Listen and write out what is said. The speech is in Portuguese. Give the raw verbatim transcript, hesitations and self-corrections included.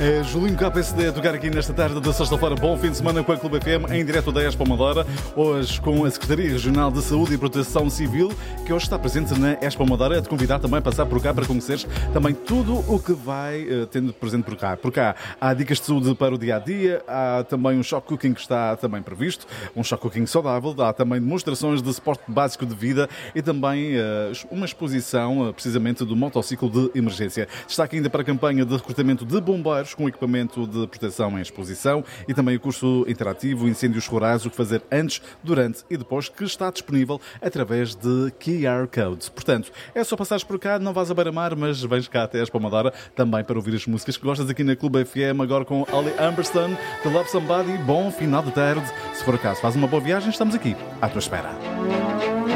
É Julinho K P S D a tocar aqui nesta tarde da sexta-feira. Bom fim de semana com a Clube F M, em direto da Expo Amadora. Hoje com a Secretaria Regional de Saúde e Proteção Civil, que hoje está presente na Expo Amadora. É de convidar também a passar por cá para conheceres também tudo o que vai uh, tendo presente por cá. Por cá há dicas de saúde para o dia-a-dia, há também um shock cooking que está também previsto, um shock cooking saudável, há também demonstrações de suporte básico de vida e também uh, uma exposição uh, precisamente do motociclo de emergência. Destaque ainda para a campanha de recrutamento de bombeiros com equipamento de proteção em exposição e também o curso interativo Incêndios Rurais, o que fazer antes, durante e depois, que está disponível através de Q R Code. Portanto, é só passares por cá, não vais a beira-mar, mas vens cá até a Expo Amadora também para ouvir as músicas que gostas aqui na Clube F M, agora com Ali Amberston, The Love Somebody. Bom final de tarde. Se por acaso faz uma boa viagem, estamos aqui à tua espera.